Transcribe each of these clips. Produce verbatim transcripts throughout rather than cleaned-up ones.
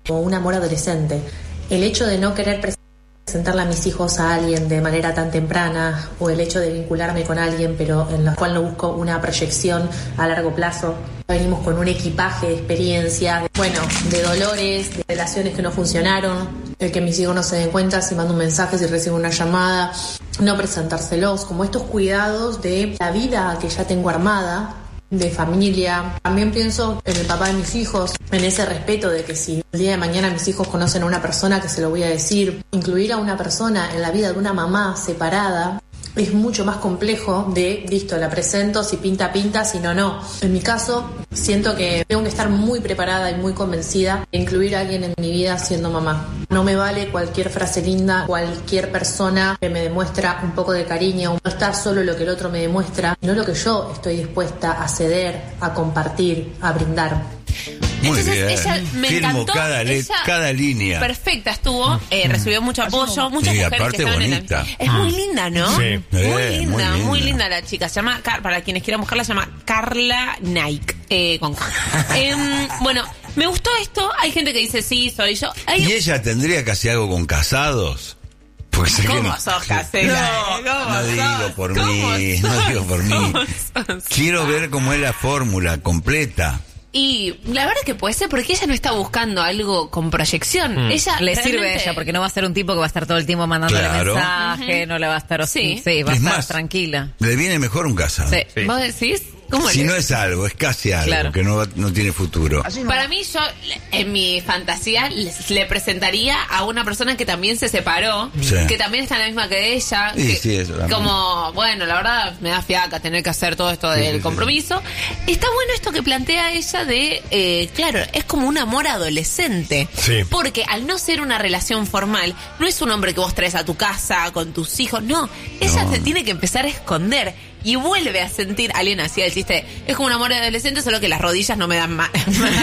como un amor adolescente. El hecho de no querer presentarle a mis hijos a alguien de manera tan temprana, o el hecho de vincularme con alguien pero en la cual no busco una proyección a largo plazo. Venimos con un equipaje de experiencias, de, bueno, de dolores, de relaciones que no funcionaron, el que mis hijos no se den cuenta si mando un mensaje, si recibo una llamada, no presentárselos, como estos cuidados de la vida que ya tengo armada, de familia. También pienso en el papá de mis hijos, en ese respeto de que si el día de mañana mis hijos conocen a una persona, que se lo voy a decir. Incluir a una persona en la vida de una mamá separada es mucho más complejo de, listo, la presento, si pinta, pinta, si no, no. En mi caso, siento que tengo que estar muy preparada y muy convencida de incluir a alguien en mi vida siendo mamá. No me vale cualquier frase linda, cualquier persona que me demuestra un poco de cariño. No está solo lo que el otro me demuestra, sino lo que yo estoy dispuesta a ceder, a compartir, a brindar. Muy Entonces bien. ella me Firmo encantó, cada, le- ella cada línea. perfecta estuvo, eh, recibió mucho apoyo, muchas Sí, mujeres aparte que estaban bonita. en la... Es muy linda, ¿no? Sí. Muy Eh, linda, muy linda. muy linda la chica. Se llama, Car- para quienes quieran buscarla, se llama Carla Nike, eh, con K. Em, bueno, me gustó esto. Hay gente que dice, sí, soy yo. Hay... ¿Y ella tendría que hacer algo con casados? Pues sé que ¿Cómo no- sos casera? No, ¿Cómo no sos? digo por ¿Cómo mí, sos? no digo por mí. ¿Cómo sos? Quiero ver cómo es la fórmula completa. Y la verdad que puede ser porque ella no está buscando algo con proyección. Mm. Ella Le sirve a realmente- ella, porque no va a ser un tipo que va a estar todo el tiempo mandándole Claro. mensaje, no le va a estar... Sí. sí va a Es estar más, tranquila. Le viene mejor un casado. Sí. Sí. ¿Vos decís? ¿Cómo Si le- no es algo, es casi algo, Claro. que no, va- no tiene futuro. Para mí, yo, en mi fantasía, les- le presentaría a una persona que también se separó, Sí. que también está en la misma que ella. Sí, que- sí, eso también. como, bueno, la verdad, me da fiaca tener que hacer todo esto del sí, sí. compromiso. Está bueno esto que plantea ella de, eh, claro, es como un amor adolescente. Sí. Porque al no ser una relación formal, no es un hombre que vos traes a tu casa con tus hijos, no. Ella No. se tiene que empezar a esconder. Y vuelve a sentir, alguien hacía el chiste, es como un amor adolescente, solo que las rodillas no me dan más.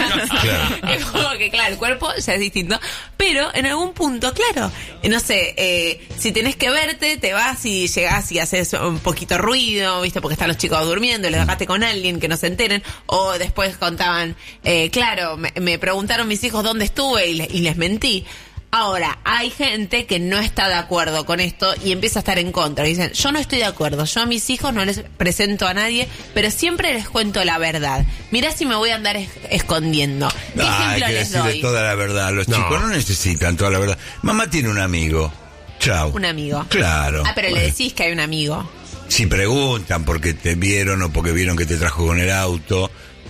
Claro. Es como que, claro, el cuerpo ya es distinto. Pero en algún punto, claro, eh, no sé, eh, si tenés que verte, te vas y llegás y haces un poquito ruido, ¿viste? Porque están los chicos durmiendo, y les dejaste con alguien que no se enteren. O después contaban, eh, claro, me, me preguntaron mis hijos dónde estuve y, le- y les mentí. Ahora, hay gente que no está de acuerdo con esto y empieza a estar en contra. Dicen, yo no estoy de acuerdo, yo a mis hijos no les presento a nadie, pero siempre les cuento la verdad. Mirá si me voy a andar es- escondiendo. ¿Qué Ah, hay ejemplo que les decirle doy? toda la verdad. Los No. chicos no necesitan toda la verdad. Mamá tiene un amigo. Chau. Un amigo. Claro. Ah, pero Bueno. le decís que hay un amigo. Si preguntan porque te vieron o porque vieron que te trajo con el auto,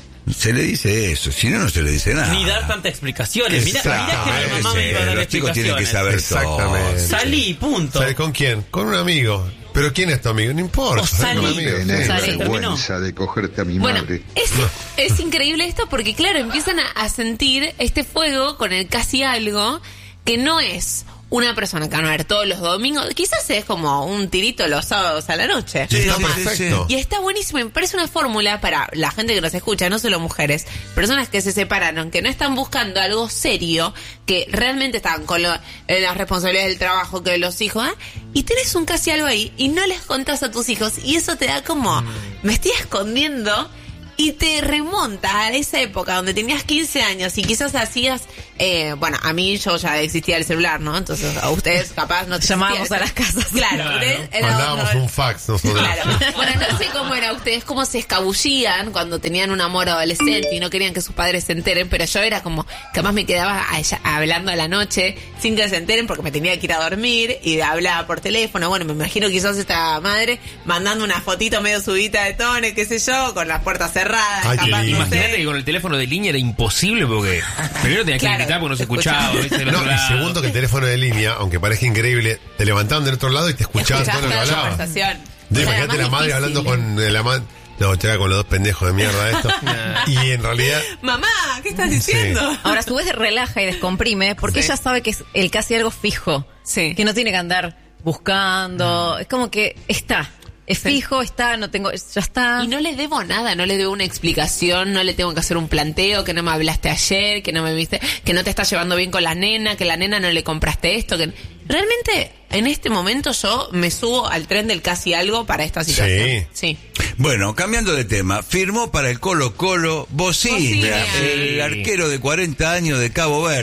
se le dice eso. Si no, no se le dice nada. Ni dar tantas explicaciones. Mira, mira que mi mamá me iba a dar Los chicos tienen que explicaciones. saber todo. Exactamente. Salí, punto. ¿Sabes con quién? Con un amigo. ¿Pero quién es tu amigo? No importa. O salí con un salí. amigo. Tenés Sale, vergüenza de cogerte a mi Bueno, madre. es, es increíble esto porque, claro, empiezan a, a sentir este fuego con el casi algo que no es una persona que van a ver todos los domingos. Quizás es como un tirito los sábados a la noche. Sí, Está sí, sí, perfecto. Y está buenísimo, me parece una fórmula para la gente que nos escucha, no solo mujeres, personas que se separaron, que no están buscando algo serio, que realmente están con lo- eh, las responsabilidades del trabajo, que los hijos, ¿eh? Y tenés un casi algo ahí y no les contás a tus hijos y eso te da como, me estoy escondiendo. Y te remonta a esa época donde tenías quince años y quizás hacías, eh, bueno, a mí yo ya existía el celular, ¿no? Entonces a ustedes capaz no te Llamábamos existía a el- las casas. Claro, Claro. ustedes era Mandábamos otro- un fax nosotros. Claro. Bueno, no sé cómo era ustedes, cómo se escabullían cuando tenían un amor adolescente y no querían que sus padres se enteren, pero yo era como, capaz me quedaba a ella hablando a la noche sin que se enteren porque me tenía que ir a dormir y hablaba por teléfono. Bueno, me imagino quizás esta madre mandando una fotito medio subida de tono, qué sé yo, con las puertas cerradas. Ay, qué capaz, lindo. no sé. Imagínate que con el teléfono de línea era imposible porque primero tenías que Claro, gritar porque no se se escuchaba. escuchaba. ¿viste? Del No, otro y lado. segundo que el teléfono de línea, aunque parezca increíble, te levantaban del otro lado y te escuchaban todo Escuchaste lo que la hablaban. conversación. No, Era imagínate más la madre difícil. hablando con el amante. No, te con los dos pendejos de mierda esto. Y en realidad, Mamá, ¿qué estás diciendo? Ahora, a su vez relaja y descomprime porque Sí. ella sabe que es el casi algo fijo. Sí. Que no tiene que andar buscando. Es como que está. Es Sí. fijo, está, no tengo, ya está. Y no le debo nada, no le debo una explicación, no le tengo que hacer un planteo, que no me hablaste ayer, que no me viste, que no te estás llevando bien con la nena, que la nena no le compraste esto, que realmente en este momento yo me subo al tren del casi algo para esta situación. Sí. Bueno, cambiando de tema, firmó para el Colo Colo Bocina, Bocina. el arquero de cuarenta años de Cabo Verde.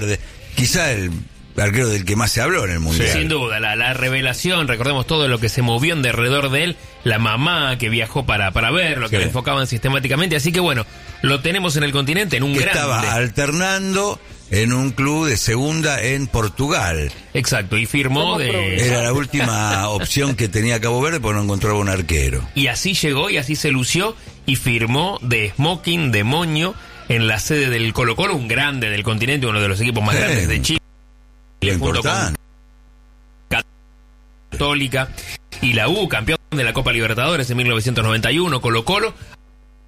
quizá el arquero del que más se habló en el Mundial. Sin duda, la, la revelación, recordemos todo lo que se movió en derredor de él, la mamá que viajó para, para verlo, que Sí. lo enfocaban sistemáticamente, así que bueno, lo tenemos en el continente, en un Que grande. estaba alternando en un club de segunda en Portugal. Exacto, y firmó de... Era la última opción que tenía Cabo Verde porque no encontraba un arquero. Y así llegó y así se lució y firmó de smoking, de moño, en la sede del Colo-Colo, un grande del continente, uno de los equipos más Sí. grandes de Chile. Lo junto con importante. Católica y la U, campeón de la Copa Libertadores en mil novecientos noventa y uno, Colo-Colo,